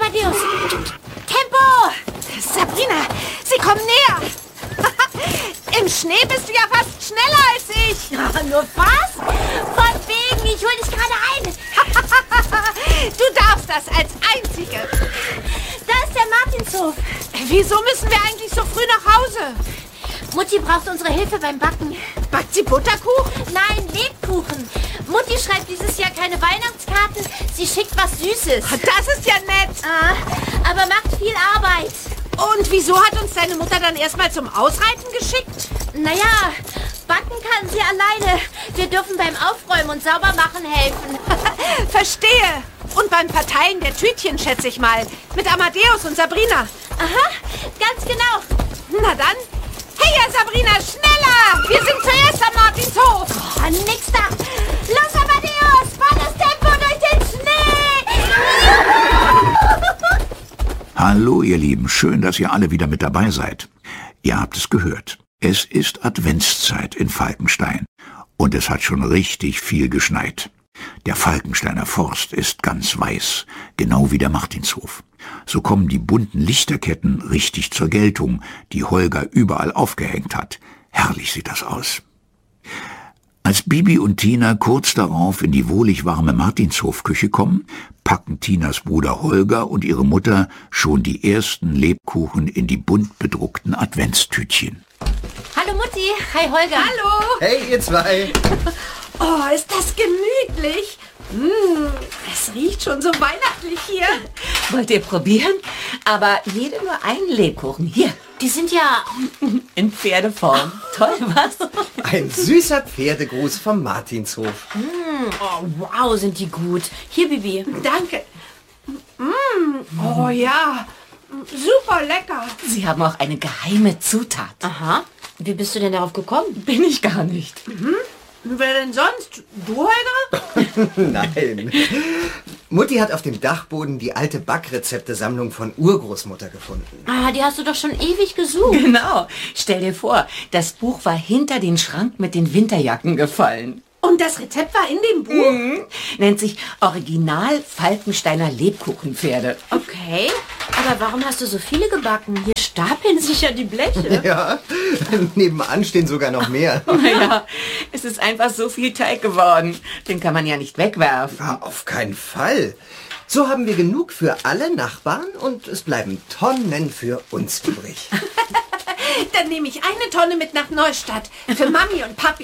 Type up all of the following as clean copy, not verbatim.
Amadeus! Tempo! Sabrina, sie kommen näher. Im Schnee bist du ja fast schneller als ich. Ja, nur was? Von wegen, ich hol dich gerade ein. Du darfst das als Einzige. Da ist der Martinshof. Wieso müssen wir eigentlich so früh nach Hause? Mutti braucht unsere Hilfe beim Backen. Backt sie Butterkuchen? Nein, Lebkuchen. Mutti schreibt dieses Jahr keine Weihnachtskarten. Sie schickt was Süßes. Das ist ja nett. Aber macht viel Arbeit. Und wieso hat uns deine Mutter dann erstmal zum Ausreiten geschickt? Naja, backen kann sie alleine. Wir dürfen beim Aufräumen und Saubermachen helfen. Verstehe. Und beim Verteilen der Tütchen, schätze ich mal. Mit Amadeus und Sabrina. Aha, ganz genau. Na dann. Hey, Sabrina, schneller! Wir sind zuerst am Martinshof. Oh, nix da. Los, Amadeus, volles Tempo durch den Schnee. Hallo, ihr Lieben. Schön, dass ihr alle wieder mit dabei seid. Ihr habt es gehört. Es ist Adventszeit in Falkenstein. Und es hat schon richtig viel geschneit. Der Falkensteiner Forst ist ganz weiß, genau wie der Martinshof. So kommen die bunten Lichterketten richtig zur Geltung, die Holger überall aufgehängt hat. Herrlich sieht das aus. Als Bibi und Tina kurz darauf in die wohlig warme Martinshofküche kommen, packen Tinas Bruder Holger und ihre Mutter schon die ersten Lebkuchen in die bunt bedruckten Adventstütchen. Hallo Mutti, hi Holger. Hallo. Hey, ihr zwei. Oh, ist das gemütlich. Es riecht schon so weihnachtlich hier. Wollt ihr probieren? Aber jede nur einen Lebkuchen. Hier, Die sind ja... in Pferdeform. Toll, was? Ein süßer Pferdegruß vom Martinshof. Oh, wow, sind die gut. Hier, Bibi. Danke. Oh ja, super lecker. Sie haben auch eine geheime Zutat. Aha. Wie bist du denn darauf gekommen? Bin ich gar nicht. Wer denn sonst? Du, Holger? Nein. Mutti hat auf dem Dachboden die alte Backrezeptesammlung von Urgroßmutter gefunden. Die hast du doch schon ewig gesucht. Genau. Stell dir vor, das Buch war hinter den Schrank mit den Winterjacken gefallen. Und das Rezept war in dem Buch? Nennt sich Original Falkensteiner Lebkuchenpferde. Okay, aber warum hast du so viele gebacken? Hier stapeln sich ja die Bleche. Ja, nebenan stehen sogar noch mehr. Naja, es ist einfach so viel Teig geworden. Den kann man ja nicht wegwerfen. Ja, auf keinen Fall. So haben wir genug für alle Nachbarn und es bleiben Tonnen für uns übrig. Dann nehme ich eine Tonne mit nach Neustadt. Für Mami und Papi.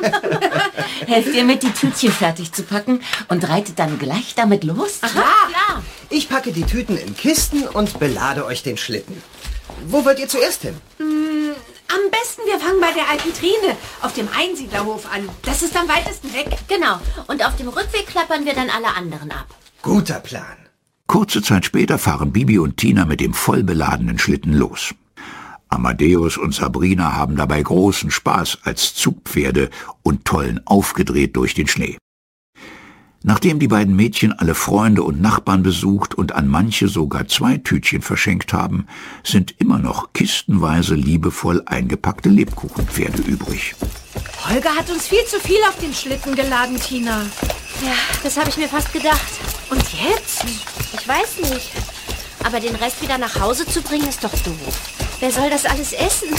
Helft ihr mit, die Tütchen fertig zu packen und reitet dann gleich damit los? Ja. Ich packe die Tüten in Kisten und belade euch den Schlitten. Wo wollt ihr zuerst hin? Am besten, wir fangen bei der alten Trine auf dem Einsiedlerhof an. Das ist am weitesten weg. Genau. Und auf dem Rückweg klappern wir dann alle anderen ab. Guter Plan. Kurze Zeit später fahren Bibi und Tina mit dem vollbeladenen Schlitten los. Amadeus und Sabrina haben dabei großen Spaß als Zugpferde und tollen aufgedreht durch den Schnee. Nachdem die beiden Mädchen alle Freunde und Nachbarn besucht und an manche sogar 2 Tütchen verschenkt haben, sind immer noch kistenweise liebevoll eingepackte Lebkuchenpferde übrig. Holger hat uns viel zu viel auf den Schlitten geladen, Tina. Ja, das habe ich mir fast gedacht. Und jetzt? Ich weiß nicht. Aber den Rest wieder nach Hause zu bringen, ist doch doof. Wer soll das alles essen?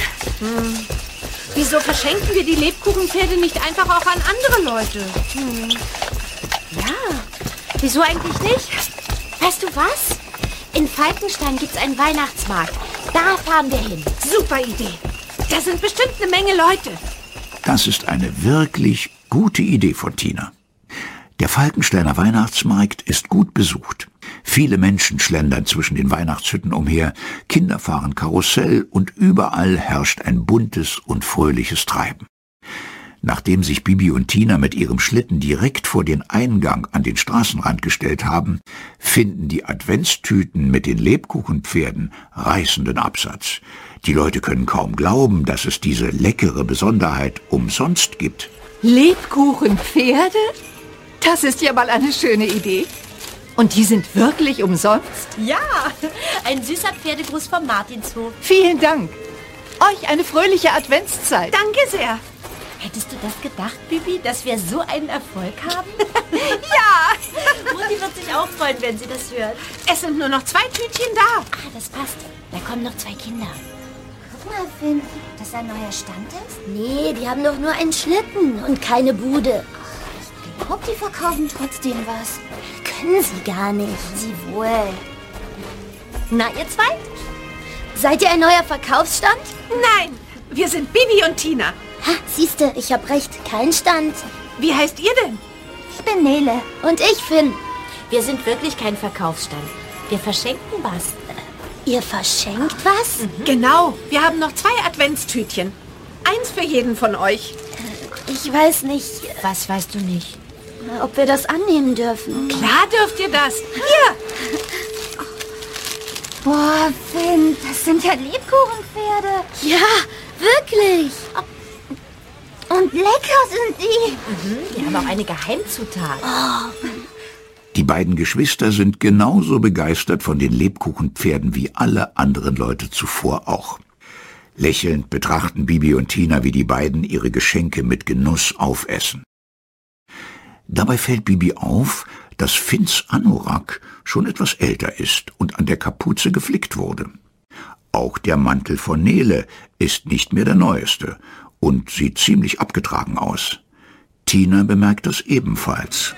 Wieso verschenken wir die Lebkuchenpferde nicht einfach auch an andere Leute? Ja, wieso eigentlich nicht? Weißt du was? In Falkenstein gibt's einen Weihnachtsmarkt. Da fahren wir hin. Super Idee. Da sind bestimmt eine Menge Leute. Das ist eine wirklich gute Idee von Tina. Der Falkensteiner Weihnachtsmarkt ist gut besucht. Viele Menschen schlendern zwischen den Weihnachtshütten umher, Kinder fahren Karussell und überall herrscht ein buntes und fröhliches Treiben. Nachdem sich Bibi und Tina mit ihrem Schlitten direkt vor den Eingang an den Straßenrand gestellt haben, finden die Adventstüten mit den Lebkuchenpferden reißenden Absatz. Die Leute können kaum glauben, dass es diese leckere Besonderheit umsonst gibt. Lebkuchenpferde? Das ist ja mal eine schöne Idee. Und die sind wirklich umsonst? Ja, ein süßer Pferdegruß vom Martinshof. Vielen Dank. Euch eine fröhliche Adventszeit. Danke sehr. Hättest du das gedacht, Bibi, dass wir so einen Erfolg haben? Ja, Mutti wird sich auch freuen, wenn sie das hört. es sind nur noch 2 Tütchen da. Ah, das passt. Da kommen noch 2 Kinder. Guck mal, Finn, dass ein neuer Stand ist? Nee, die haben doch nur einen Schlitten und keine Bude. Ich glaube, die verkaufen trotzdem was. Können sie gar nicht. Sie wohl. Na, ihr zwei? Seid ihr ein neuer Verkaufsstand? Nein, wir sind Bibi und Tina. Ha, siehste, ich hab recht. Kein Stand. Wie heißt ihr denn? Ich bin Nele. Und ich, Finn. Wir sind wirklich kein Verkaufsstand. Wir verschenken was. Ihr verschenkt was? Genau, wir haben noch 2 Adventstütchen. 1 für jeden von euch. Ich weiß nicht, Was weißt du nicht? ob wir das annehmen dürfen. Klar dürft ihr das. Hier, Boah, Finn, das sind ja Lebkuchenpferde. Ja, wirklich. Und lecker sind die. Die haben auch eine Geheimzutat. Die beiden Geschwister sind genauso begeistert von den Lebkuchenpferden wie alle anderen Leute zuvor auch. Lächelnd betrachten Bibi und Tina, wie die beiden ihre Geschenke mit Genuss aufessen. Dabei fällt Bibi auf, dass Finns Anorak schon etwas älter ist und an der Kapuze geflickt wurde. Auch der Mantel von Nele ist nicht mehr der neueste und sieht ziemlich abgetragen aus. Tina bemerkt das ebenfalls.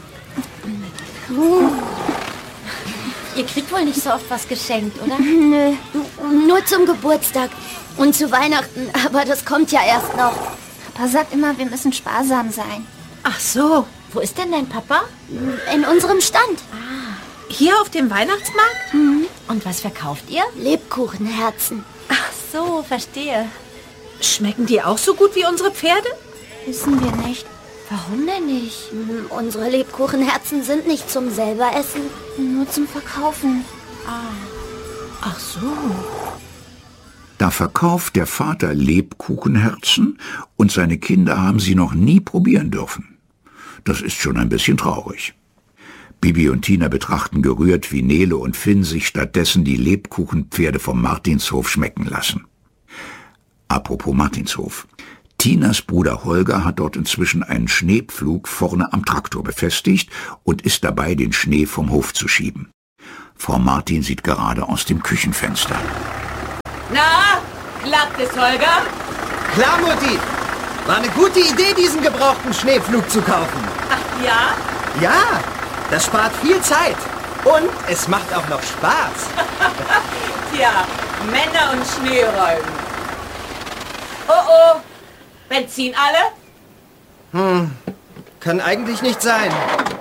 Ihr kriegt wohl nicht so oft was geschenkt, oder? Nö, nur zum Geburtstag und zu Weihnachten, aber das kommt ja erst noch. Papa sagt immer, wir müssen sparsam sein. ach so, Wo ist denn dein Papa? In unserem Stand. hier auf dem Weihnachtsmarkt? Und was verkauft ihr? Lebkuchenherzen. Ach so, verstehe. Schmecken die auch so gut wie unsere Pferde? Wissen wir nicht. Warum denn nicht? Unsere Lebkuchenherzen sind nicht zum selber essen, nur zum Verkaufen. Ach so. Da verkauft der Vater Lebkuchenherzen und seine Kinder haben sie noch nie probieren dürfen. Das ist schon ein bisschen traurig. Bibi und Tina betrachten gerührt, wie Nele und Finn sich stattdessen die Lebkuchenpferde vom Martinshof schmecken lassen. Apropos Martinshof. Tinas Bruder Holger hat dort inzwischen einen Schneepflug vorne am Traktor befestigt und ist dabei, den Schnee vom Hof zu schieben. Frau Martin sieht gerade aus dem Küchenfenster. Na, klappt es, Holger? Klar, Mutti. War eine gute Idee, diesen gebrauchten Schneepflug zu kaufen. Ach ja? Ja, das spart viel Zeit. Und es macht auch noch Spaß. Tja, Männer und Schneeräumen. Oh, Benzin alle? Kann eigentlich nicht sein.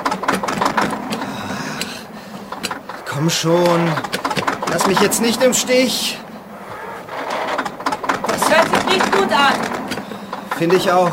Komm schon. Lass mich jetzt nicht im Stich. Das hört sich nicht gut an. Finde ich auch.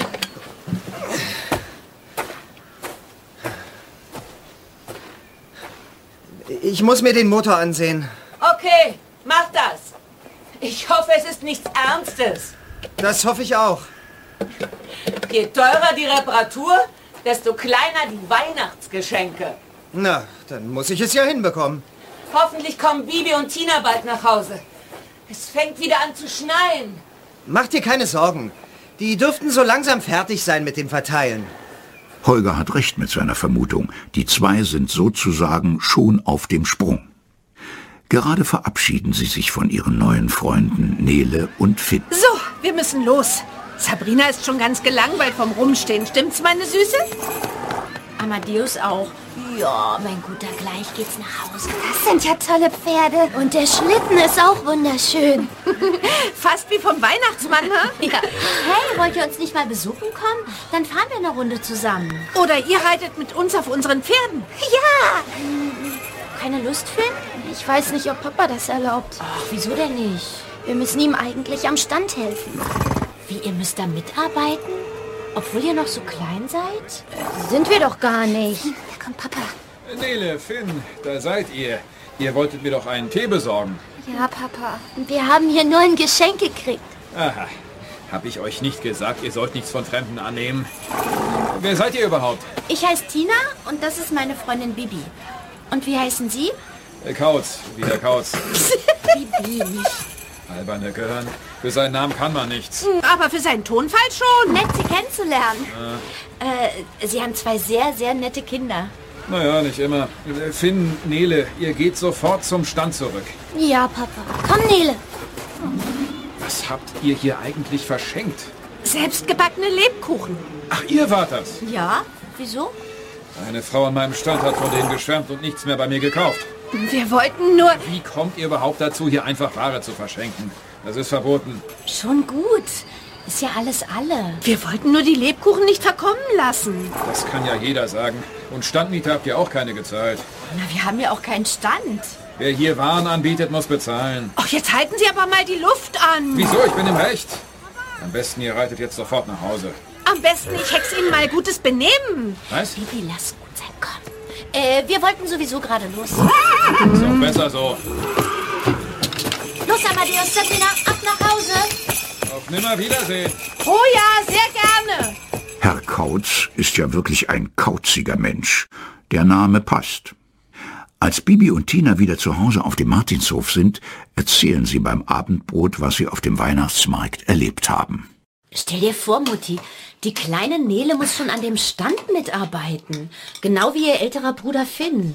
Ich muss mir den Motor ansehen. Okay, mach das. Ich hoffe, es ist nichts Ernstes. Das hoffe ich auch. Je teurer die Reparatur, desto kleiner die Weihnachtsgeschenke. Na, dann muss ich es ja hinbekommen. Hoffentlich kommen Bibi und Tina bald nach Hause. Es fängt wieder an zu schneien. Mach dir keine Sorgen. Die dürften so langsam fertig sein mit dem Verteilen. Holger hat recht mit seiner Vermutung. Die zwei sind sozusagen schon auf dem Sprung. Gerade verabschieden sie sich von ihren neuen Freunden Nele und Finn. So, wir müssen los. Sabrina ist schon ganz gelangweilt vom Rumstehen. Stimmt's, meine Süße? Amadeus auch. Ja, mein Guter, gleich geht's nach Hause. Das sind ja tolle Pferde. Und der Schlitten ist auch wunderschön. Fast wie vom Weihnachtsmann, ha? Ja. Hey, wollt ihr uns nicht mal besuchen kommen? Dann fahren wir eine Runde zusammen. Oder ihr reitet mit uns auf unseren Pferden. Ja. Keine Lust, Finn? Ich weiß nicht, ob Papa das erlaubt. Ach, wieso denn nicht? Wir müssen ihm eigentlich am Stand helfen. Wie, ihr müsst da mitarbeiten? Obwohl ihr noch so klein seid? Sind wir doch gar nicht. Da kommt Papa. Nele, Finn, da seid ihr. Ihr wolltet mir doch einen Tee besorgen. Ja, Papa. Wir haben hier nur ein Geschenk gekriegt. Aha. Hab ich euch nicht gesagt, ihr sollt nichts von Fremden annehmen? Wer seid ihr überhaupt? Ich heiße Tina und das ist meine Freundin Bibi. Und wie heißen Sie? Kauz, wieder Kauz. Bibi. Alberne Gehirn. Für seinen Namen kann man nichts. Aber für seinen Tonfall schon. Nett, Sie kennenzulernen. Sie haben 2 sehr, sehr nette Kinder. Naja, nicht immer. Finn, Nele, ihr geht sofort zum Stand zurück. Ja, Papa. Komm, Nele. Was habt ihr hier eigentlich verschenkt? Selbstgebackene Lebkuchen. Ach, ihr wart das. Ja? Wieso? Eine Frau an meinem Stand hat von denen geschwärmt und nichts mehr bei mir gekauft. Wir wollten nur... Wie kommt ihr überhaupt dazu, hier einfach Ware zu verschenken? Das ist verboten. Schon gut. Ist ja alles alle. Wir wollten nur die Lebkuchen nicht verkommen lassen. Das kann ja jeder sagen. Und Standmiete habt ihr auch keine gezahlt. Na, wir haben ja auch keinen Stand. Wer hier Waren anbietet, muss bezahlen. Ach, jetzt halten Sie aber mal die Luft an. Wieso? Ich bin im Recht. Am besten, ihr reitet jetzt sofort nach Hause. Am besten, ich hex Ihnen mal gutes Benehmen. Was? Bibi, lass gut sein, komm. Wir wollten sowieso gerade los. Ist auch besser so. Los, Amadeus, Sabrina, ab nach Hause. Auf Nimmerwiedersehen. Oh ja, sehr gerne. Herr Kautz ist ja wirklich ein kauziger Mensch. Der Name passt. Als Bibi und Tina wieder zu Hause auf dem Martinshof sind, erzählen sie beim Abendbrot, was sie auf dem Weihnachtsmarkt erlebt haben. Stell dir vor, Mutti, die kleine Nele muss schon an dem Stand mitarbeiten. Genau wie ihr älterer Bruder Finn.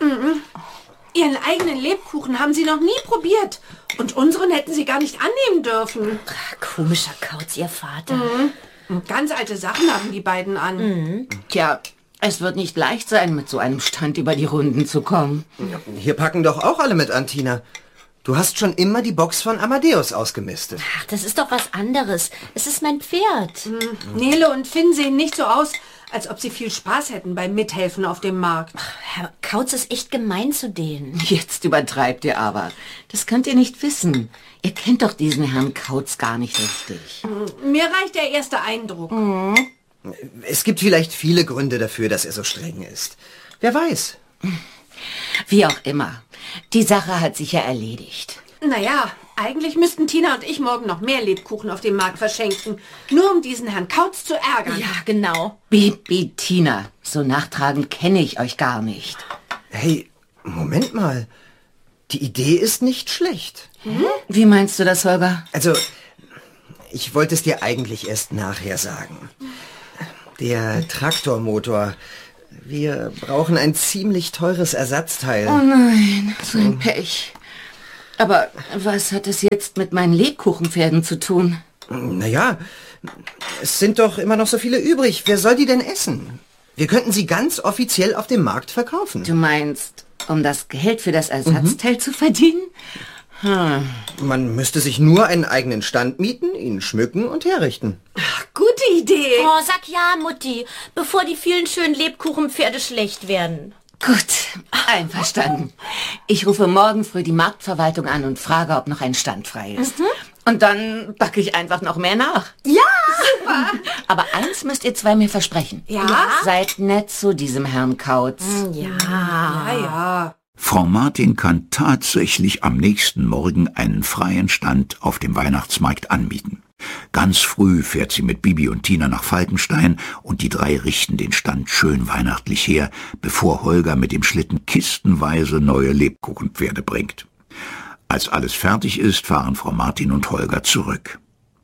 Ihren eigenen Lebkuchen haben Sie noch nie probiert. Und unseren hätten Sie gar nicht annehmen dürfen. Komischer Kauz, ihr Vater. Und ganz alte Sachen haben die beiden an. Tja, es wird nicht leicht sein, mit so einem Stand über die Runden zu kommen. Hier packen doch auch alle mit an, Tina. Du hast schon immer die Box von Amadeus ausgemistet. Ach, das ist doch was anderes. Es ist mein Pferd. Nele und Finn sehen nicht so aus, als ob sie viel Spaß hätten beim Mithelfen auf dem Markt. Herr Kauz ist echt gemein zu denen. Jetzt übertreibt ihr aber. Das könnt ihr nicht wissen. Ihr kennt doch diesen Herrn Kautz gar nicht richtig. Mir reicht der erste Eindruck. Es gibt vielleicht viele Gründe dafür, dass er so streng ist. Wer weiß. Wie auch immer. Die Sache hat sich ja erledigt. Naja, eigentlich müssten Tina und ich morgen noch mehr Lebkuchen auf dem Markt verschenken. Nur um diesen Herrn Kautz zu ärgern. Ja, genau. Bibi, Tina, so nachtragend kenne ich euch gar nicht. Hey, Moment mal. Die Idee ist nicht schlecht. Wie meinst du das, Holger? Also, ich wollte es dir eigentlich erst nachher sagen. Der Traktormotor. Wir brauchen ein ziemlich teures Ersatzteil. Oh nein, so ein Pech. Aber was hat es jetzt mit meinen Lebkuchenpferden zu tun? Naja, es sind doch immer noch so viele übrig. Wer soll die denn essen? Wir könnten sie ganz offiziell auf dem Markt verkaufen. Du meinst, um das Geld für das Ersatzteil zu verdienen? Man müsste sich nur einen eigenen Stand mieten, ihn schmücken und herrichten. Gute Idee. Oh, sag ja, Mutti, bevor die vielen schönen Lebkuchenpferde schlecht werden. Gut, einverstanden. Ich rufe morgen früh die Marktverwaltung an und frage, ob noch ein Stand frei ist. Und dann backe ich einfach noch mehr nach. Ja, super. Aber eins müsst ihr zwei mir versprechen. Ja? Seid nett zu diesem Herrn Kautz. Ja. Frau Martin kann tatsächlich am nächsten Morgen einen freien Stand auf dem Weihnachtsmarkt anmieten. Ganz früh fährt sie mit Bibi und Tina nach Falkenstein und die drei richten den Stand schön weihnachtlich her, bevor Holger mit dem Schlitten kistenweise neue Lebkuchenpferde bringt. Als alles fertig ist, fahren Frau Martin und Holger zurück.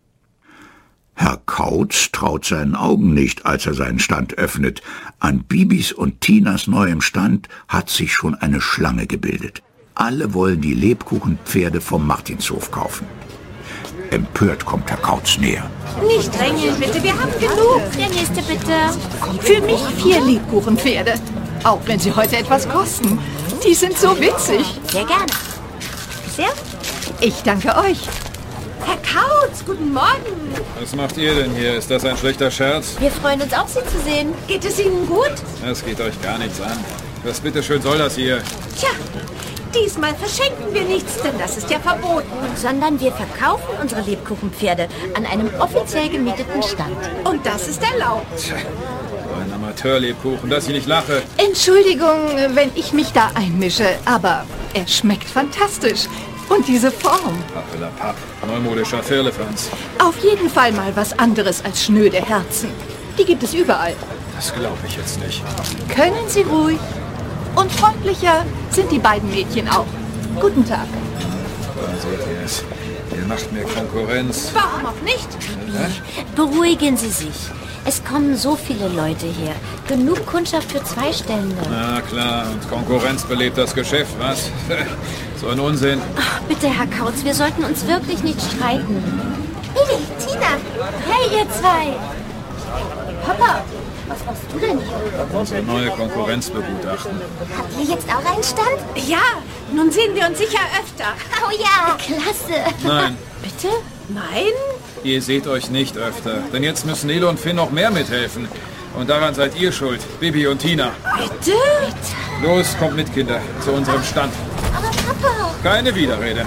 Herr Kautz traut seinen Augen nicht, als er seinen Stand öffnet. An Bibis und Tinas neuem Stand hat sich schon eine Schlange gebildet. Alle wollen die Lebkuchenpferde vom Martinshof kaufen. Empört kommt Herr Kautz näher. Nicht drängeln, bitte. Wir haben genug. Der nächste bitte. Für mich 4 Lebkuchenpferde. Auch wenn sie heute etwas kosten. Die sind so witzig. Sehr gerne. Sehr? Ich danke euch. Herr Kautz, guten Morgen. Was macht ihr denn hier? Ist das ein schlechter Scherz? Wir freuen uns auch, Sie zu sehen. Geht es Ihnen gut? Das geht euch gar nichts an. Was bitteschön soll das hier? Tja, diesmal verschenken wir nichts, denn das ist ja verboten. Sondern wir verkaufen unsere Lebkuchenpferde an einem offiziell gemieteten Stand. Und das ist erlaubt. Tja, ein Amateurlebkuchen, dass ich nicht lache. Entschuldigung, wenn ich mich da einmische, aber er schmeckt fantastisch. Und diese Form. Pappelapapp, neumodischer Firlefanz. Auf jeden Fall mal was anderes als schnöde Herzen. Die gibt es überall. Das glaube ich jetzt nicht. Können Sie ruhig. Und freundlicher sind die beiden Mädchen auch. Guten Tag. Dann seht ihr es. Ihr macht mir Konkurrenz. Warum auch nicht? Beruhigen Sie sich. Es kommen so viele Leute her. Genug Kundschaft für 2 Stände. Na klar, und Konkurrenz belebt das Geschäft, was? So ein Unsinn. Ach, bitte, Herr Kautz, wir sollten uns wirklich nicht streiten. Billy, Tina. Hey, ihr 2. Papa, was machst du denn hier? Unsere neue Konkurrenz begutachten. Habt ihr jetzt auch einen Stand? Ja, nun sehen wir uns sicher öfter. Oh ja, klasse. Nein, Bitte? Nein? ihr seht euch nicht öfter. Denn jetzt müssen Nele und Finn noch mehr mithelfen. Und daran seid ihr schuld, Bibi und Tina. Bitte? Los, kommt mit, Kinder, zu unserem Stand. Aber Papa. Keine Widerrede.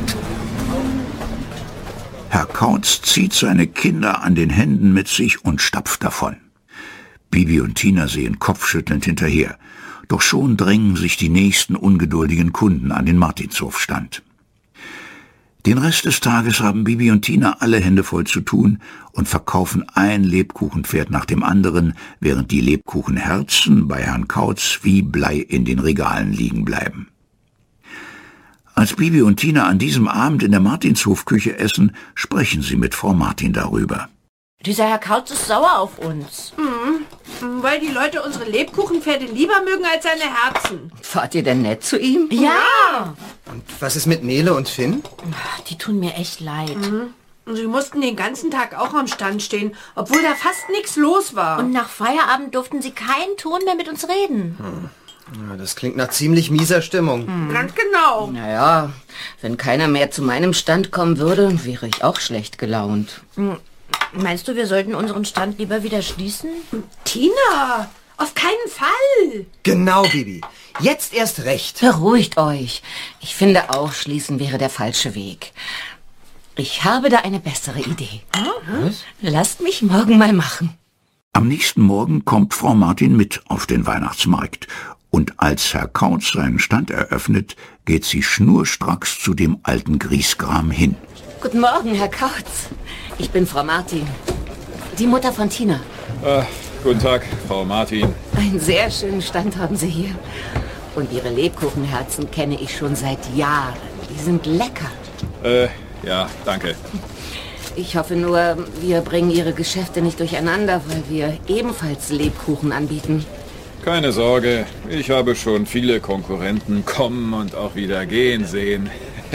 Herr Kautz zieht seine Kinder an den Händen mit sich und stapft davon. Bibi und Tina sehen kopfschüttelnd hinterher. Doch schon drängen sich die nächsten ungeduldigen Kunden an den Martinshofstand. Den Rest des Tages haben Bibi und Tina alle Hände voll zu tun und verkaufen ein Lebkuchenpferd nach dem anderen, während die Lebkuchenherzen bei Herrn Kautz wie Blei in den Regalen liegen bleiben. Als Bibi und Tina an diesem Abend in der Martinshofküche essen, sprechen sie mit Frau Martin darüber. Dieser Herr Kautz ist sauer auf uns. Weil die Leute unsere Lebkuchenpferde lieber mögen als seine Herzen. Fahrt ihr denn nett zu ihm? Ja. Und was ist mit Nele und Finn? Die tun mir echt leid. Und sie mussten den ganzen Tag auch am Stand stehen, obwohl da fast nichts los war. Und nach Feierabend durften sie keinen Ton mehr mit uns reden. Ja, das klingt nach ziemlich mieser Stimmung. Ganz genau. Naja, wenn keiner mehr zu meinem Stand kommen würde, wäre ich auch schlecht gelaunt. Meinst du, wir sollten unseren Stand lieber wieder schließen? Tina, auf keinen Fall. Genau, Bibi. Jetzt erst recht. Beruhigt euch. Ich finde auch, schließen wäre der falsche Weg. Ich habe da eine bessere Idee. Was? Lasst mich morgen mal machen. Am nächsten Morgen kommt Frau Martin mit auf den Weihnachtsmarkt. Und als Herr Kautz seinen Stand eröffnet, geht sie schnurstracks zu dem alten Griesgram hin. Guten Morgen, Herr Kautz. Ich bin Frau Martin, die Mutter von Tina. Guten Tag, Frau Martin. Einen sehr schönen Stand haben Sie hier. Und Ihre Lebkuchenherzen kenne ich schon seit Jahren. Die sind lecker. Ja, danke. Ich hoffe nur, wir bringen Ihre Geschäfte nicht durcheinander, weil wir ebenfalls Lebkuchen anbieten. Keine Sorge, ich habe schon viele Konkurrenten kommen und auch wieder gehen sehen.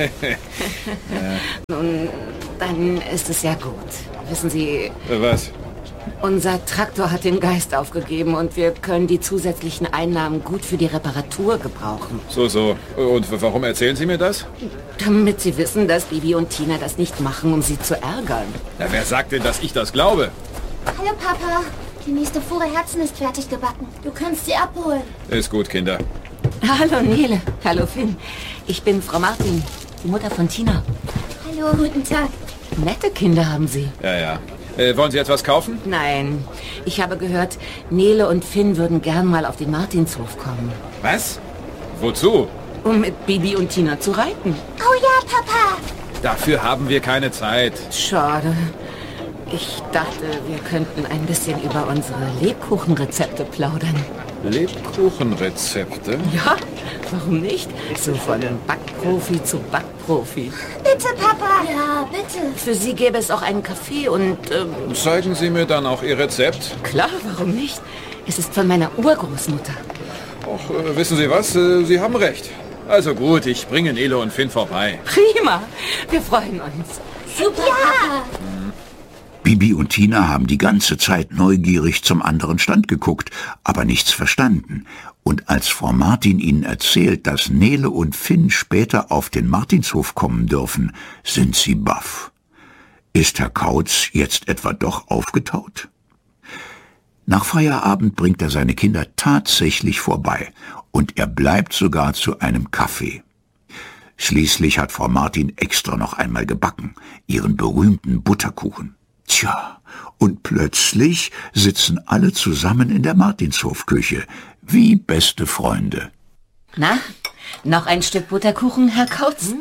Nun, dann ist es ja gut. Wissen Sie, Was? unser Traktor hat den Geist aufgegeben und wir können die zusätzlichen Einnahmen gut für die Reparatur gebrauchen. So. Und warum erzählen Sie mir das? Damit Sie wissen, dass Bibi und Tina das nicht machen, um Sie zu ärgern. Na, wer sagt denn, dass ich das glaube? Hallo, Papa. Die nächste Fuhre Herzen ist fertig gebacken. Du kannst sie abholen. Ist gut, Kinder. Hallo Nele. Hallo Finn. Ich bin Frau Martin, die Mutter von Tina. Hallo, guten Tag. Nette Kinder haben Sie. Ja. Wollen Sie etwas kaufen? Nein, ich habe gehört, Nele und Finn würden gern mal auf den Martinshof kommen, Was? Wozu? um mit Bibi und Tina zu reiten. Oh ja, Papa. Dafür haben wir keine Zeit. Schade. Ich dachte, wir könnten ein bisschen über unsere Lebkuchenrezepte plaudern. Lebkuchenrezepte? Ja, warum nicht? So von Backprofi zu Backprofi. Bitte, Papa. Ja, bitte. Für Sie gäbe es auch einen Kaffee und... Zeigen Sie mir dann auch Ihr Rezept. klar, warum nicht? Es ist von meiner Urgroßmutter. Ach, wissen Sie was? Sie haben recht. Also gut, ich bringe Nele und Finn vorbei. Prima, wir freuen uns. Super, Papa. Bibi und Tina haben die ganze Zeit neugierig zum anderen Stand geguckt, aber nichts verstanden. Und als Frau Martin ihnen erzählt, dass Nele und Finn später auf den Martinshof kommen dürfen, sind sie baff. Ist Herr Kautz jetzt etwa doch aufgetaut? Nach Feierabend bringt er seine Kinder tatsächlich vorbei und er bleibt sogar zu einem Kaffee. Schließlich hat Frau Martin extra noch einmal gebacken, ihren berühmten Butterkuchen. Tja, und plötzlich sitzen alle zusammen in der Martinshofküche, wie beste Freunde. Na, noch ein Stück Butterkuchen, Herr Kautz?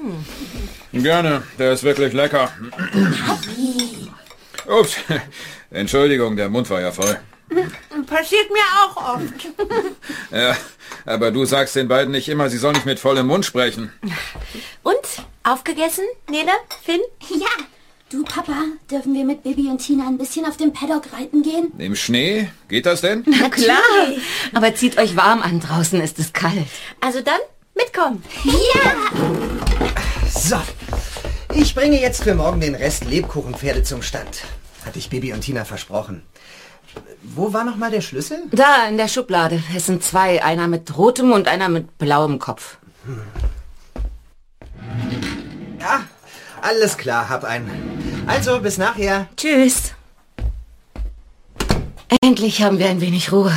Gerne, der ist wirklich lecker. Ups, Entschuldigung, der Mund war ja voll. passiert mir auch oft. Ja, aber du sagst den beiden nicht immer, sie sollen nicht mit vollem Mund sprechen. Und? Aufgegessen, Nele? Finn? Ja. Du, Papa, dürfen wir mit Bibi und Tina ein bisschen auf dem Paddock reiten gehen? Im Schnee? Geht das denn? Na klar. Aber zieht euch warm an, draußen ist es kalt. Also dann, mitkommen. Ja! So, ich bringe jetzt für morgen den Rest Lebkuchenpferde zum Stand. Hatte ich Bibi und Tina versprochen. Wo war noch mal der Schlüssel? Da, in der Schublade. Es sind 2, einer mit rotem und einer mit blauem Kopf. Ja, alles klar, hab einen. Also, bis nachher. Tschüss. Endlich haben wir ein wenig Ruhe.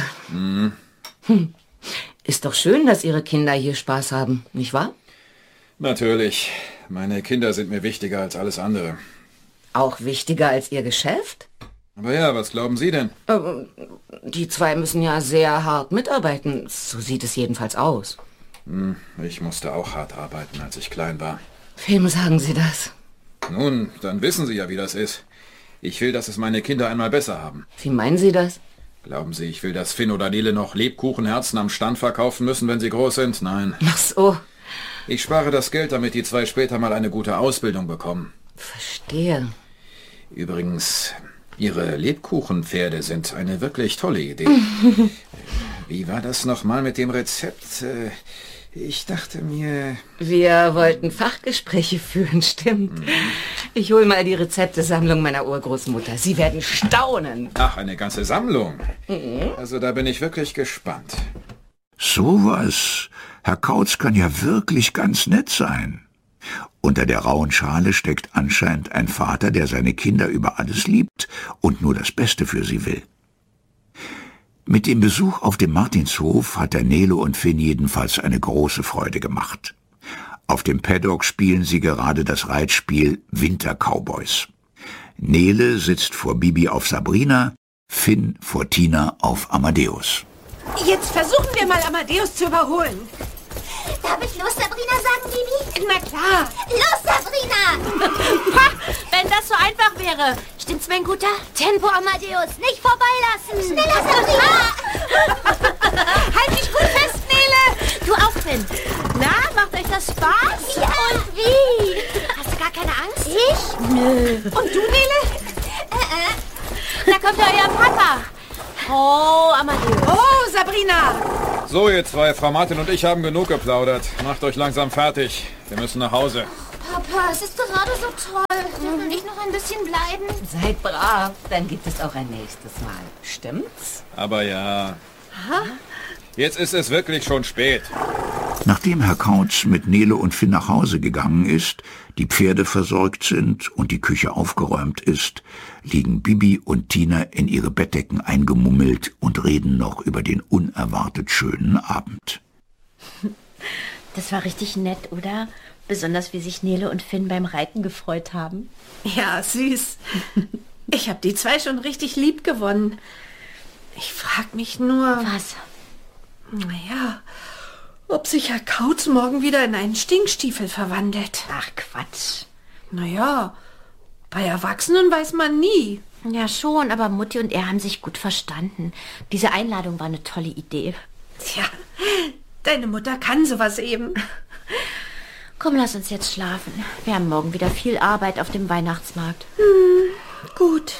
Ist doch schön, dass Ihre Kinder hier Spaß haben, nicht wahr? Natürlich. Meine Kinder sind mir wichtiger als alles andere. Auch wichtiger als Ihr Geschäft? Aber ja, was glauben Sie denn? Die 2 müssen ja sehr hart mitarbeiten. So sieht es jedenfalls aus. Ich musste auch hart arbeiten, als ich klein war. Wem sagen Sie das? Nun, dann wissen Sie ja, wie das ist. Ich will, dass es meine Kinder einmal besser haben. Wie meinen Sie das? Glauben Sie, ich will, dass Finn oder Nele noch Lebkuchenherzen am Stand verkaufen müssen, wenn sie groß sind? Nein. Ach so, Ich spare das Geld, damit die 2 später mal eine gute Ausbildung bekommen. verstehe. Übrigens, Ihre Lebkuchenpferde sind eine wirklich tolle Idee. Wie war das nochmal mit dem Rezept? Ich dachte mir... Wir wollten Fachgespräche führen, stimmt. Ich hole mal die Rezeptesammlung meiner Urgroßmutter. Sie werden staunen. Ach, eine ganze Sammlung. Also da bin ich wirklich gespannt. Sowas. Herr Kautz kann ja wirklich ganz nett sein. Unter der rauen Schale steckt anscheinend ein Vater, der seine Kinder über alles liebt und nur das Beste für sie will. Mit dem Besuch auf dem Martinshof hat der Nele und Finn jedenfalls eine große Freude gemacht. Auf dem Paddock spielen sie gerade das Reitspiel Winter-Cowboys. Nele sitzt vor Bibi auf Sabrina, Finn vor Tina auf Amadeus. Jetzt versuchen wir mal, Amadeus zu überholen. Darf ich los, Sabrina, sagen, Bibi? Na klar. Los, Sabrina! Wenn das so einfach wäre. Stimmt's, mein Guter? Tempo, Amadeus, nicht vorbeilassen! Schneller, Sabrina! Halt dich gut fest, Nele. Du auch, Finn. Na, macht euch das Spaß? Ja. Und wie? Hast du gar keine Angst? Ich? Nö. Und du, Nele? Da kommt ja euer Papa. Oh, Amadeus. Oh, Sabrina. So, ihr 2, Frau Martin und ich haben genug geplaudert. Macht euch langsam fertig. Wir müssen nach Hause. Papa, es ist gerade so toll. Dürfen nicht noch ein bisschen bleiben? Seid brav, dann gibt es auch ein nächstes Mal. Stimmt's? Aber ja... Jetzt ist es wirklich schon spät. Nachdem Herr Kautz mit Nele und Finn nach Hause gegangen ist, die Pferde versorgt sind und die Küche aufgeräumt ist, liegen Bibi und Tina in ihre Bettdecken eingemummelt und reden noch über den unerwartet schönen Abend. Das war richtig nett, oder? Besonders wie sich Nele und Finn beim Reiten gefreut haben. Ja, süß. Ich habe die 2 schon richtig lieb gewonnen. Ich frag mich nur... Was? Naja, ob sich Herr Kautz morgen wieder in einen Stinkstiefel verwandelt. Ach, Quatsch. Naja, bei Erwachsenen weiß man nie. Ja, schon, aber Mutti und er haben sich gut verstanden. Diese Einladung war eine tolle Idee. Tja, deine Mutter kann sowas eben. Komm, lass uns jetzt schlafen. Wir haben morgen wieder viel Arbeit auf dem Weihnachtsmarkt. Gut.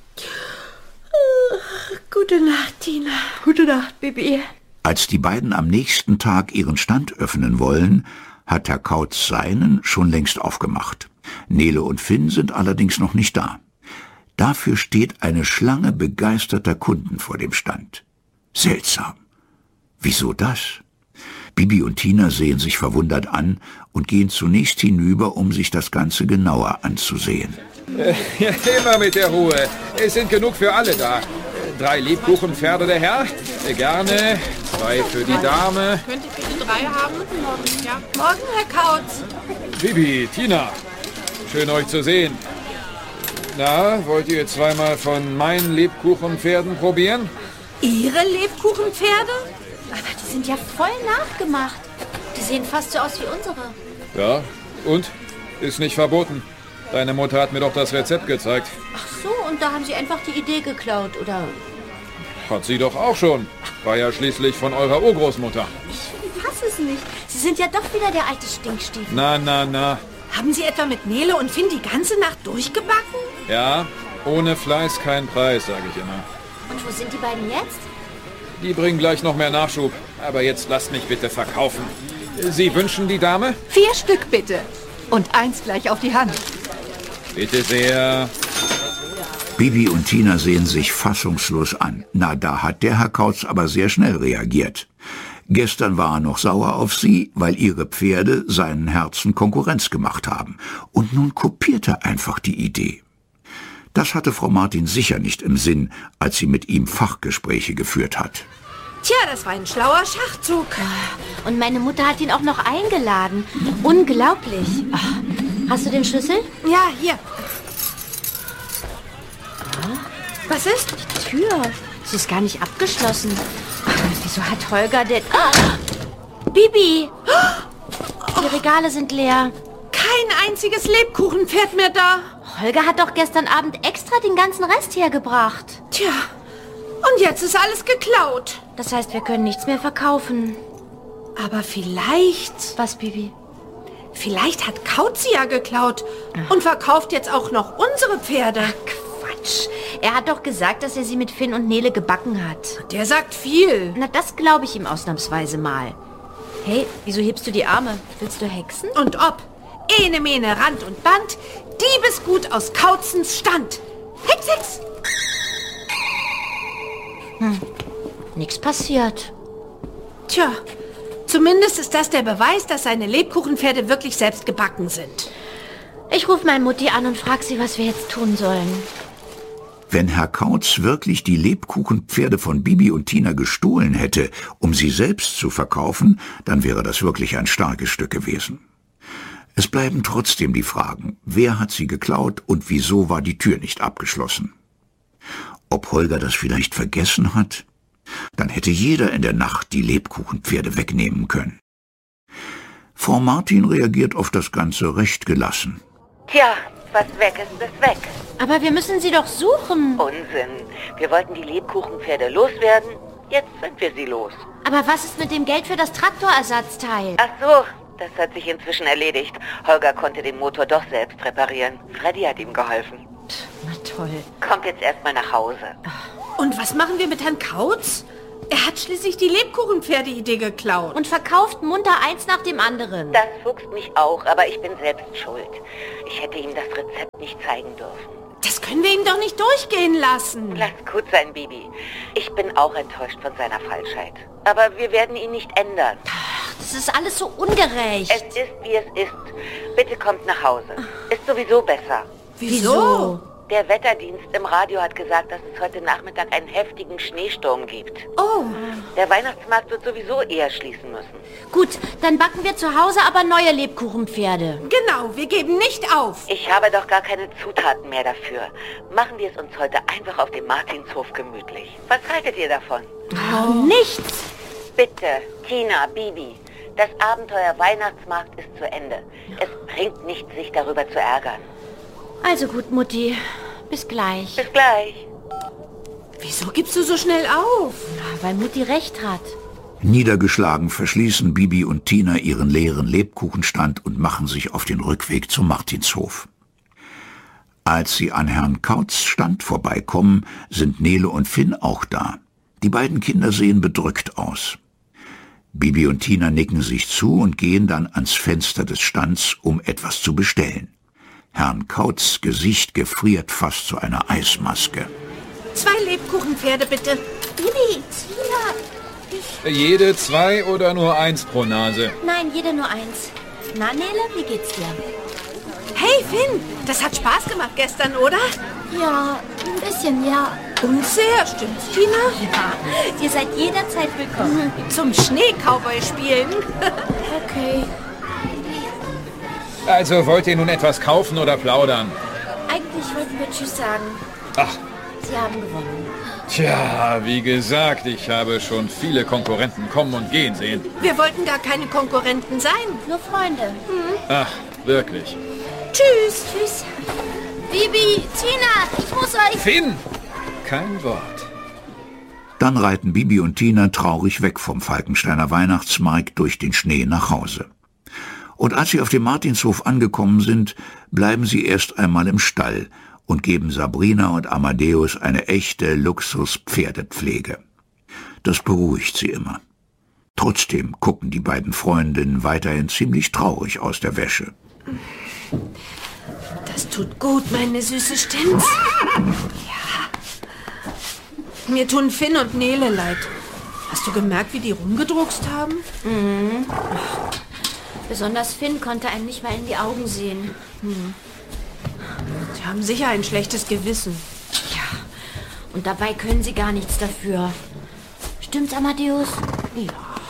Gute Nacht, Tina. Gute Nacht, Bibi. Als die beiden am nächsten Tag ihren Stand öffnen wollen, hat Herr Kautz seinen schon längst aufgemacht. Nele und Finn sind allerdings noch nicht da. Dafür steht eine Schlange begeisterter Kunden vor dem Stand. Seltsam. Wieso das? Bibi und Tina sehen sich verwundert an und gehen zunächst hinüber, um sich das Ganze genauer anzusehen. Ja, immer mit der Ruhe. Es sind genug für alle da. 3 Lebkuchenpferde, der Herr. Gerne. 2 für die Dame. Könnte ich bitte 3 haben? Morgen, ja. Morgen, Herr Kautz. Bibi, Tina. Schön, euch zu sehen. Na, wollt ihr 2-mal von meinen Lebkuchenpferden probieren? Ihre Lebkuchenpferde? Aber die sind ja voll nachgemacht. Die sehen fast so aus wie unsere. Ja, und? Ist nicht verboten. Deine Mutter hat mir doch das Rezept gezeigt. Ach so, und da haben sie einfach die Idee geklaut, oder? Hat sie doch auch schon. War ja schließlich von eurer Urgroßmutter. Ich fasse es nicht. Sie sind ja doch wieder der alte Stinkstiefel. Na. Haben Sie etwa mit Nele und Finn die ganze Nacht durchgebacken? Ja, ohne Fleiß kein Preis, sage ich immer. Und wo sind die beiden jetzt? Die bringen gleich noch mehr Nachschub. Aber jetzt lasst mich bitte verkaufen. Sie wünschen die Dame? 4 Stück bitte. Und 1 gleich auf die Hand. Bitte sehr. Bibi und Tina sehen sich fassungslos an. Na, da hat der Herr Kautz aber sehr schnell reagiert. Gestern war er noch sauer auf sie, weil ihre Pferde seinen Herzen Konkurrenz gemacht haben. Und nun kopiert er einfach die Idee. Das hatte Frau Martin sicher nicht im Sinn, als sie mit ihm Fachgespräche geführt hat. Tja, das war ein schlauer Schachzug. Und meine Mutter hat ihn auch noch eingeladen. Unglaublich. Ach, hast du den Schlüssel? Ja, hier. Was ist? Die Tür. Sie ist gar nicht abgeschlossen. Wieso hat Holger denn... Bibi! Die Regale sind leer. Kein einziges Lebkuchenpferd mehr da. Holger hat doch gestern Abend extra den ganzen Rest hergebracht. Tja, und jetzt ist alles geklaut. Das heißt, wir können nichts mehr verkaufen. Aber vielleicht... Was, Bibi? Vielleicht hat Kautz sie ja geklaut und verkauft jetzt auch noch unsere Pferde. Quatsch. Er hat doch gesagt, dass er sie mit Finn und Nele gebacken hat. Der sagt viel. Na, das glaube ich ihm ausnahmsweise mal. Hey, wieso hebst du die Arme? Willst du hexen? Und ob? Ene, Mene, Rand und Band, Diebesgut aus Kautzens Stand. Hex, Hex! Nichts passiert. Tja, zumindest ist das der Beweis, dass seine Lebkuchenpferde wirklich selbst gebacken sind. Ich rufe meine Mutti an und frage sie, was wir jetzt tun sollen. Wenn Herr Kautz wirklich die Lebkuchenpferde von Bibi und Tina gestohlen hätte, um sie selbst zu verkaufen, dann wäre das wirklich ein starkes Stück gewesen. Es bleiben trotzdem die Fragen, wer hat sie geklaut und wieso war die Tür nicht abgeschlossen? Ob Holger das vielleicht vergessen hat? Dann hätte jeder in der Nacht die Lebkuchenpferde wegnehmen können. Frau Martin reagiert auf das Ganze recht gelassen. Tja, was weg ist, ist weg. Aber wir müssen sie doch suchen. Unsinn. Wir wollten die Lebkuchenpferde loswerden. Jetzt sind wir sie los. Aber was ist mit dem Geld für das Traktorersatzteil? Ach so, das hat sich inzwischen erledigt. Holger konnte den Motor doch selbst reparieren. Freddy hat ihm geholfen. Na toll. Kommt jetzt erstmal nach Hause. Und was machen wir mit Herrn Kautz? Er hat schließlich die Lebkuchenpferde-Idee geklaut. Und verkauft munter eins nach dem anderen. Das fuchst mich auch, aber ich bin selbst schuld. Ich hätte ihm das Rezept nicht zeigen dürfen. Das können wir ihm doch nicht durchgehen lassen. Lass gut sein, Bibi. Ich bin auch enttäuscht von seiner Falschheit. Aber wir werden ihn nicht ändern. Das ist alles so ungerecht. Es ist, wie es ist. Bitte kommt nach Hause. Ist sowieso besser. Wieso? Der Wetterdienst im Radio hat gesagt, dass es heute Nachmittag einen heftigen Schneesturm gibt. Oh. Der Weihnachtsmarkt wird sowieso eher schließen müssen. Gut, dann backen wir zu Hause aber neue Lebkuchenpferde. Genau, wir geben nicht auf. Ich habe doch gar keine Zutaten mehr dafür. Machen wir es uns heute einfach auf dem Martinshof gemütlich. Was haltet ihr davon? Nichts. Bitte, Tina, Bibi. Das Abenteuer Weihnachtsmarkt ist zu Ende. Es bringt nichts, sich darüber zu ärgern. Also gut, Mutti. Bis gleich. Bis gleich. Wieso gibst du so schnell auf? Weil Mutti recht hat. Niedergeschlagen verschließen Bibi und Tina ihren leeren Lebkuchenstand und machen sich auf den Rückweg zum Martinshof. Als sie an Herrn Kautz' Stand vorbeikommen, sind Nele und Finn auch da. Die beiden Kinder sehen bedrückt aus. Bibi und Tina nicken sich zu und gehen dann ans Fenster des Stands, um etwas zu bestellen. Herrn Kautz' Gesicht gefriert fast zu einer Eismaske. 2 Lebkuchenpferde, bitte. Bibi, Tina, Jede 2 oder nur 1 pro Nase? Nein, jeder nur 1. Na, Nele, wie geht's dir? Hey, Finn, das hat Spaß gemacht gestern, oder? ja, ein bisschen, ja. Und sehr, stimmt's, Tina? Ja, ihr seid jederzeit willkommen. Zum Schneecowboy spielen. Okay. Also wollt ihr nun etwas kaufen oder plaudern? Eigentlich wollten wir Tschüss sagen. Ach, Sie haben gewonnen. tja, wie gesagt, ich habe schon viele Konkurrenten kommen und gehen sehen. Wir wollten gar keine Konkurrenten sein. Nur Freunde. Ach, wirklich. Tschüss. Tschüss. Bibi, Tina, ich muss euch... Finn! Kein Wort. Dann reiten Bibi und Tina traurig weg vom Falkensteiner Weihnachtsmarkt durch den Schnee nach Hause. Und als sie auf dem Martinshof angekommen sind, bleiben sie erst einmal im Stall und geben Sabrina und Amadeus eine echte Luxus-Pferdepflege. Das beruhigt sie immer. Trotzdem gucken die beiden Freundinnen weiterhin ziemlich traurig aus der Wäsche. Das tut gut, meine süße Stims. Ja. Mir tun Finn und Nele leid. Hast du gemerkt, wie die rumgedruckst haben? Mhm. Besonders Finn konnte einem nicht mal in die Augen sehen. Sie haben sicher ein schlechtes Gewissen. Ja, und dabei können sie gar nichts dafür. Stimmt's, Amadeus? Ja.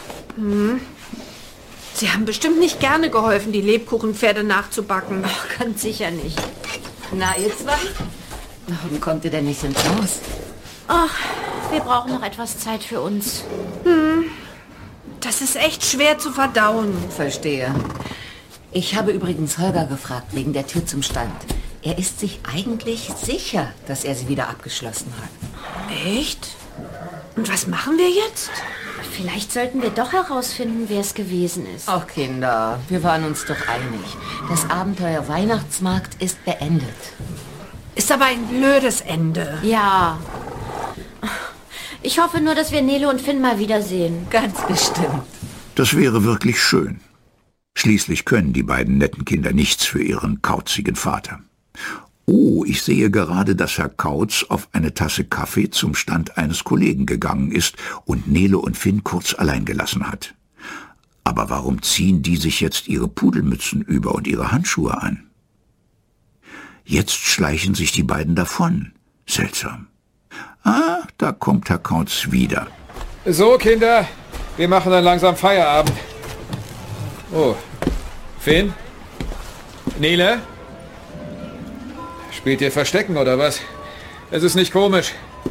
Sie haben bestimmt nicht gerne geholfen, die Lebkuchenpferde nachzubacken. Ach, ganz sicher nicht. Na, ihr zwei? Warum kommt ihr denn nicht ins Haus? Ach, wir brauchen noch etwas Zeit für uns. Das ist echt schwer zu verdauen. Verstehe. Ich habe übrigens Holger gefragt, wegen der Tür zum Stand. Er ist sich eigentlich sicher, dass er sie wieder abgeschlossen hat. Echt? Und was machen wir jetzt? Vielleicht sollten wir doch herausfinden, wer es gewesen ist. Ach, Kinder, wir waren uns doch einig. Das Abenteuer Weihnachtsmarkt ist beendet. Ist aber ein blödes Ende. Ja. Ich hoffe nur, dass wir Nele und Finn mal wiedersehen. Ganz bestimmt. Das wäre wirklich schön. Schließlich können die beiden netten Kinder nichts für ihren kauzigen Vater. Oh, ich sehe gerade, dass Herr Kautz auf eine Tasse Kaffee zum Stand eines Kollegen gegangen ist und Nele und Finn kurz allein gelassen hat. Aber warum ziehen die sich jetzt ihre Pudelmützen über und ihre Handschuhe an? Jetzt schleichen sich die beiden davon. Seltsam. Ah, da kommt Herr Kautz wieder. So, Kinder, wir machen dann langsam Feierabend. Oh, Finn? Nele? Spielt ihr Verstecken oder was? Es ist nicht komisch.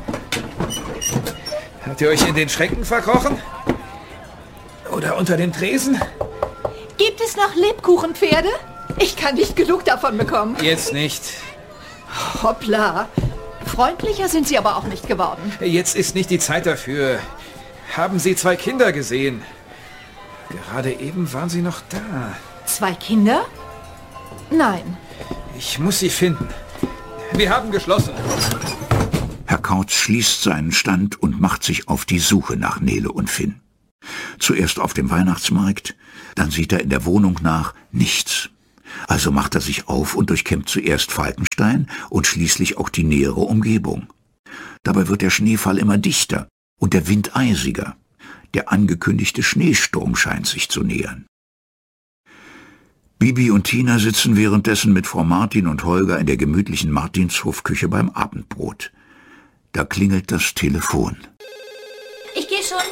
Habt ihr euch in den Schränken verkrochen? Oder unter den Tresen? Gibt es noch Lebkuchenpferde? Ich kann nicht genug davon bekommen. Jetzt nicht. Hoppla. Freundlicher sind sie aber auch nicht geworden. Jetzt ist nicht die Zeit dafür. Haben Sie 2 Kinder gesehen? Gerade eben waren sie noch da. 2 Kinder? Nein. Ich muss sie finden. Wir haben geschlossen. Herr Kautz schließt seinen Stand und macht sich auf die Suche nach Nele und Finn. Zuerst auf dem Weihnachtsmarkt, dann sieht er in der Wohnung nach nichts. Also macht er sich auf und durchkämmt zuerst Falkenstein und schließlich auch die nähere Umgebung. Dabei wird der Schneefall immer dichter und der Wind eisiger. Der angekündigte Schneesturm scheint sich zu nähern. Bibi und Tina sitzen währenddessen mit Frau Martin und Holger in der gemütlichen Martinshofküche beim Abendbrot. Da klingelt das Telefon. Ich gehe schon.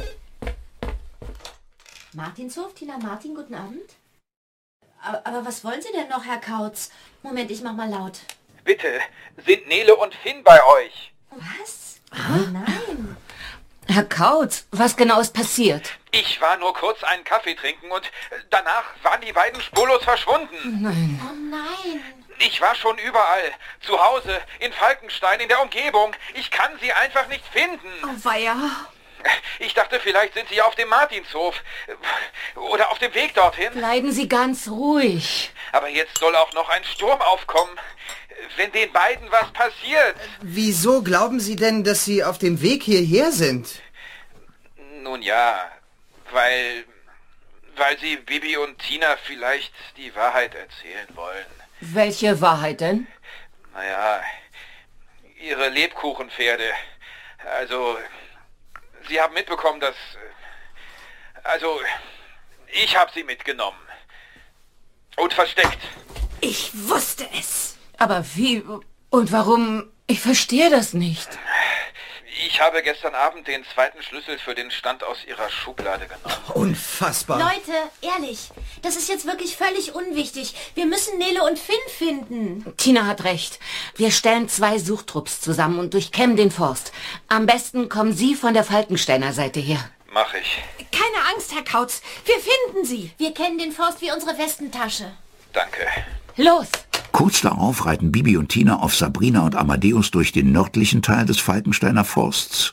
Martinshof, Tina Martin, guten Abend. Aber was wollen Sie denn noch, Herr Kautz? Moment, ich mach mal laut. Bitte, sind Nele und Finn bei euch? Was? Oh, nein. Herr Kautz, was genau ist passiert? Ich war nur kurz einen Kaffee trinken und danach waren die beiden spurlos verschwunden. Nein. Oh nein. Ich war schon überall. Zu Hause, in Falkenstein, in der Umgebung. Ich kann sie einfach nicht finden. Oh weia. Ich dachte, vielleicht sind sie auf dem Martinshof. Oder auf dem Weg dorthin. Bleiben Sie ganz ruhig. Aber jetzt soll auch noch ein Sturm aufkommen. Wenn den beiden was passiert. Wieso glauben Sie denn, dass sie auf dem Weg hierher sind? Nun ja, weil sie Bibi und Tina vielleicht die Wahrheit erzählen wollen. Welche Wahrheit denn? Naja, ihre Lebkuchenpferde. Also, sie haben mitbekommen, dass... Also, ich habe sie mitgenommen. Und versteckt. Ich wusste es. Aber wie und warum? Ich verstehe das nicht. Ich habe gestern Abend den 2. Schlüssel für den Stand aus ihrer Schublade genommen. Unfassbar. Leute, ehrlich, das ist jetzt wirklich völlig unwichtig. Wir müssen Nele und Finn finden. Tina hat recht. Wir stellen 2 Suchtrupps zusammen und durchkämmen den Forst. Am besten kommen Sie von der Falkensteiner Seite her. Mach ich. Keine Angst, Herr Kautz. Wir finden sie. Wir kennen den Forst wie unsere Westentasche. Danke. Los! Kurz darauf reiten Bibi und Tina auf Sabrina und Amadeus durch den nördlichen Teil des Falkensteiner Forsts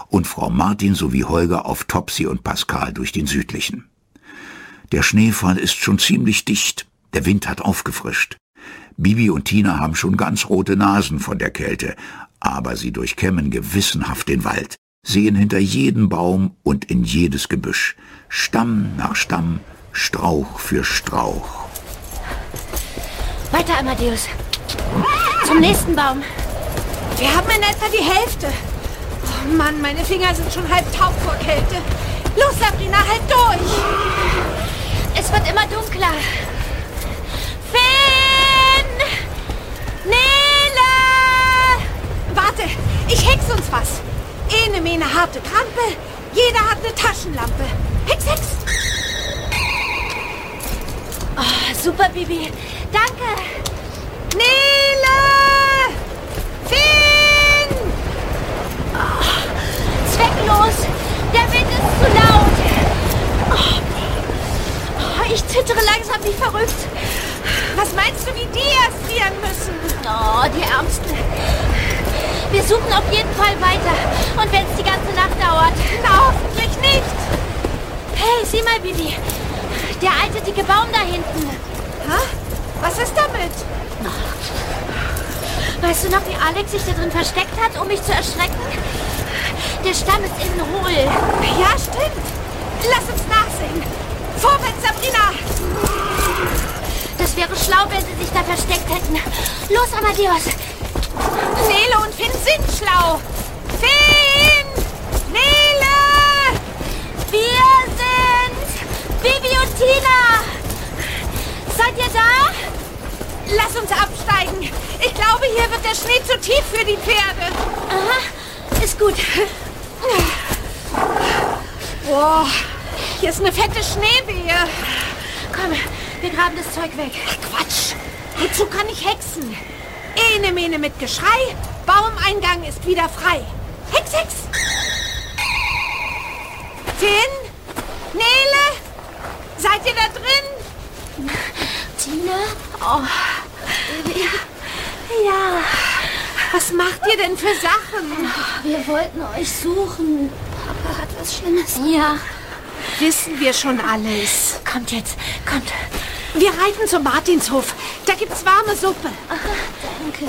und Frau Martin sowie Holger auf Topsy und Pascal durch den südlichen. Der Schneefall ist schon ziemlich dicht, der Wind hat aufgefrischt. Bibi und Tina haben schon ganz rote Nasen von der Kälte, aber sie durchkämmen gewissenhaft den Wald, sehen hinter jeden Baum und in jedes Gebüsch, Stamm nach Stamm, Strauch für Strauch. Weiter, Amadeus. Zum nächsten Baum. Wir haben in etwa die Hälfte. Oh Mann, meine Finger sind schon halb taub vor Kälte. Los, Sabrina, halt durch! Es wird immer dunkler. Finn! Nele! Warte, ich hex uns was. Ene mene harte Krampe, jeder hat eine Taschenlampe. Hex, hex! Oh, super, Bibi. Danke. Nele! Finn! Oh, zwecklos. Der Wind ist zu laut. Oh, ich zittere langsam wie verrückt. Was meinst du, wie die erfrieren müssen? Oh, die Ärmsten. Wir suchen auf jeden Fall weiter. Und wenn es die ganze Nacht dauert. Na, hoffentlich nicht. Hey, sieh mal, Bibi. Der alte, dicke Baum da hinten. Ha? Was ist damit? Weißt du noch, wie Alex sich da drin versteckt hat, um mich zu erschrecken? Der Stamm ist innen hohl. Ja, stimmt. Lass uns nachsehen. Vorwärts, Sabrina. Das wäre schlau, wenn sie sich da versteckt hätten. Los, Amadeus. Nele und Finn sind schlau. Finn! Nele! Wir sind Bibi und Tina. Seid ihr da? Lass uns absteigen. Ich glaube, hier wird der Schnee zu tief für die Pferde. Aha, ist gut. Boah, hier ist eine fette Schneewehe. Komm, wir graben das Zeug weg. Quatsch. Wozu kann ich hexen? Ene mene mit Geschrei. Baumeingang ist wieder frei. Hex, hex. Finn? Nele? Seid ihr da drin? Tina? Oh. Ja. Was macht ihr denn für Sachen? Wir wollten euch suchen. Papa hat was Schlimmes. Ja. Wissen wir schon alles. Kommt jetzt, kommt. Wir reiten zum Martinshof. Da gibt's warme Suppe. Danke.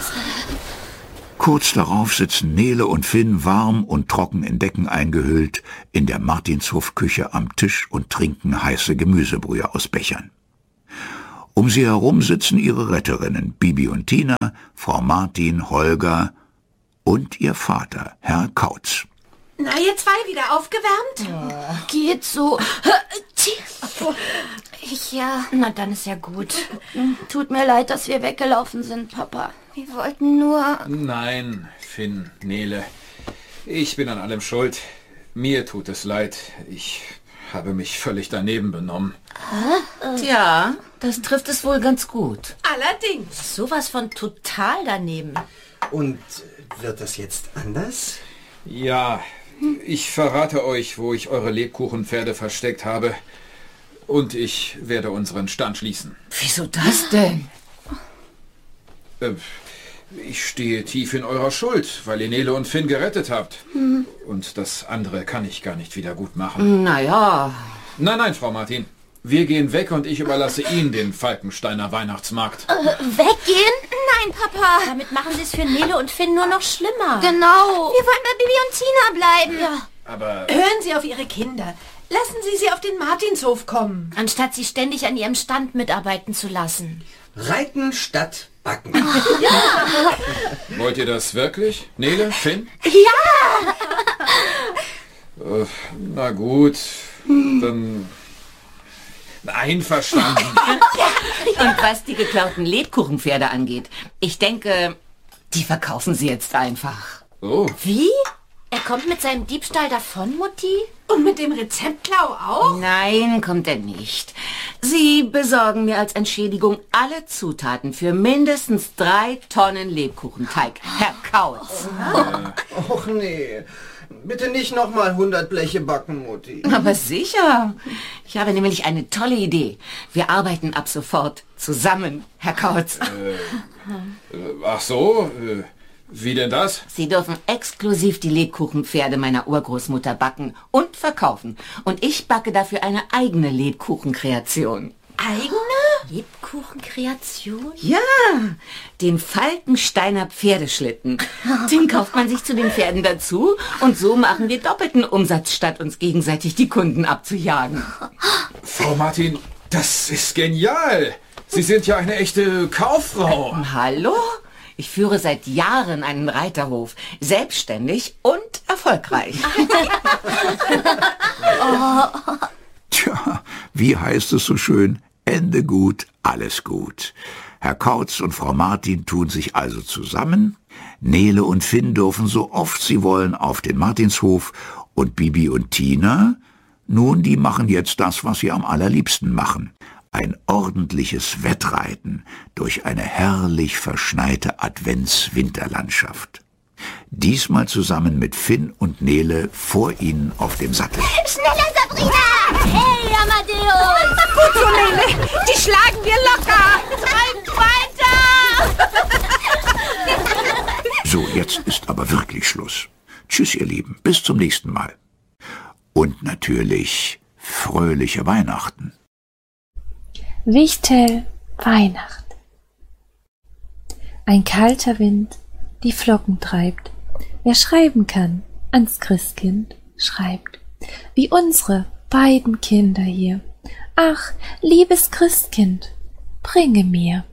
Kurz darauf sitzen Nele und Finn warm und trocken in Decken eingehüllt in der Martinshofküche am Tisch und trinken heiße Gemüsebrühe aus Bechern. Um sie herum sitzen ihre Retterinnen, Bibi und Tina, Frau Martin, Holger und ihr Vater, Herr Kautz. Na, ihr zwei wieder aufgewärmt? Geht so. Ja. Na, dann ist ja gut. Tut mir leid, dass wir weggelaufen sind, Papa. Wir wollten nur... Nein, Finn, Nele. Ich bin an allem schuld. Mir tut es leid. Ich habe mich völlig daneben benommen. Tja, das trifft es wohl ganz gut. Allerdings. Sowas von total daneben. Und wird das jetzt anders? Ja, ich verrate euch, wo ich eure Lebkuchenpferde versteckt habe. Und ich werde unseren Stand schließen. Wieso das denn? Ich stehe tief in eurer Schuld, weil ihr Nele und Finn gerettet habt. Und das andere kann ich gar nicht wieder gut machen. Naja. Nein, Frau Martin. Wir gehen weg und ich überlasse Ihnen den Falkensteiner Weihnachtsmarkt. Weggehen? Nein, Papa. Damit machen sie es für Nele und Finn nur noch schlimmer. Genau. Wir wollen bei Bibi und Tina bleiben. Ja. Aber Hören Sie auf Ihre Kinder. Lassen Sie sie auf den Martinshof kommen. Anstatt sie ständig an ihrem Stand mitarbeiten zu lassen. Reiten statt backen. wollt ihr das wirklich? Nele, Finn? Ja! Na gut, dann... Einverstanden. Und was die geklauten Lebkuchenpferde angeht, ich denke, die verkaufen sie jetzt einfach. Oh, Wie? Er kommt mit seinem Diebstahl davon, Mutti? Und mit dem Rezeptklau auch? Nein, kommt er nicht. Sie besorgen mir als Entschädigung alle Zutaten für mindestens 3 Tonnen Lebkuchenteig, Herr Kautz. Och nee, bitte nicht nochmal 100 Bleche backen, Mutti. Aber sicher. Ich habe nämlich eine tolle Idee. Wir arbeiten ab sofort zusammen, Herr Kautz. ach so, Wie denn das? Sie dürfen exklusiv die Lebkuchenpferde meiner Urgroßmutter backen und verkaufen. Und ich backe dafür eine eigene Lebkuchenkreation. Eigene Lebkuchenkreation? Ja, den Falkensteiner Pferdeschlitten. Den kauft man sich zu den Pferden dazu und so machen wir doppelten Umsatz, statt uns gegenseitig die Kunden abzujagen. Frau Martin, das ist genial. Sie sind ja eine echte Kauffrau. Hallo? Ich führe seit Jahren einen Reiterhof, selbstständig und erfolgreich. Tja, wie heißt es so schön? Ende gut, alles gut. Herr Kautz und Frau Martin tun sich also zusammen. Nele und Finn dürfen so oft sie wollen auf den Martinshof. Und Bibi und Tina, nun, die machen jetzt das, was sie am allerliebsten machen. Ein ordentliches Wettreiten durch eine herrlich verschneite Advents-Winterlandschaft. Diesmal zusammen mit Finn und Nele vor ihnen auf dem Sattel. Schneller, Sabrina! Hey, Amadeus! Gut so, Nele. Die schlagen wir locker. Treibt weiter! So, jetzt ist aber wirklich Schluss. Tschüss, ihr Lieben, bis zum nächsten Mal. Und natürlich fröhliche Weihnachten. Wichtel, Weihnacht. Ein kalter Wind die Flocken treibt. Wer schreiben kann, ans Christkind schreibt. Wie unsere beiden Kinder hier. Ach, liebes Christkind, bringe mir.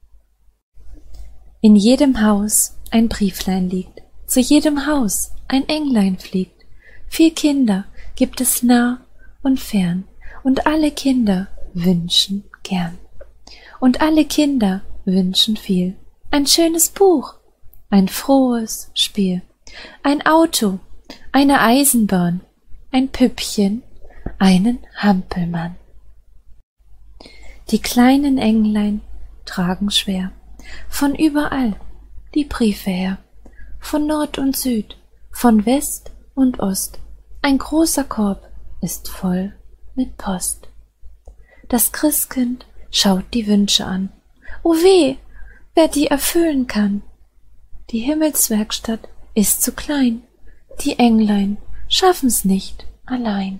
In jedem Haus ein Brieflein liegt, zu jedem Haus ein Englein fliegt. 4 Kinder gibt es nah und fern, und alle Kinder wünschen gern. Und alle Kinder wünschen viel. Ein schönes Buch, ein frohes Spiel, ein Auto, eine Eisenbahn, ein Püppchen, einen Hampelmann. Die kleinen Englein tragen schwer von überall die Briefe her, von Nord und Süd, von West und Ost. Ein großer Korb ist voll mit Post. Das Christkind schaut die Wünsche an. O weh, wer die erfüllen kann. Die Himmelswerkstatt ist zu klein, die Englein schaffen's nicht allein.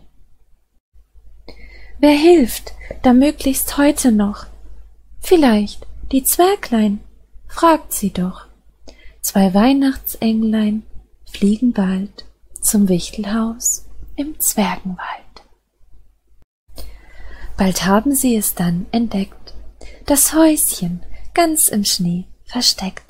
Wer hilft, da möglichst heute noch? Vielleicht die Zwerglein, fragt sie doch. 2 Weihnachtsenglein fliegen bald zum Wichtelhaus im Zwergenwald. Bald haben sie es dann entdeckt, das Häuschen ganz im Schnee versteckt.